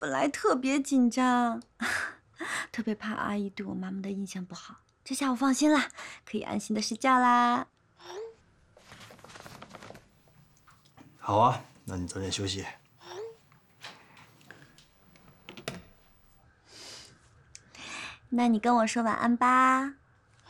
本来特别紧张，特别怕阿姨对我妈妈的印象不好。这下我放心了，可以安心的睡觉啦。 好啊，那你早点休息。 那你跟我说晚安吧。